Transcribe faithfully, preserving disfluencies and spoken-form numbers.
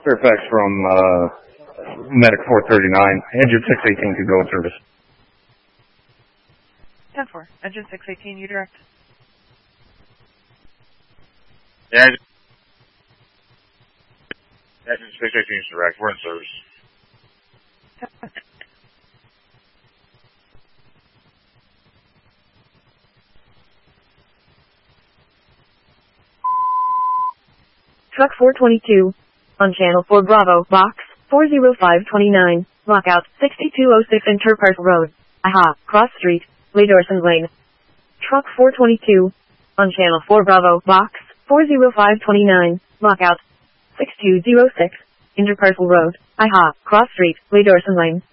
Fairfax from uh, Medic four thirty-nine. Engine six eighteen to go in service. ten four. Engine six eighteen, you direct. Yeah, engine six eighteen is direct. We're in service. Truck four twenty-two. On channel four Bravo, box four zero five two nine. Lockout sixty-two oh six Interparcel Road. Aha, Cross Street, Ladorson Lane. Truck four twenty-two. On channel four Bravo, box four zero five two nine. Lockout six two oh six Interparcel Road. Aha, Cross Street, Ladorson Lane.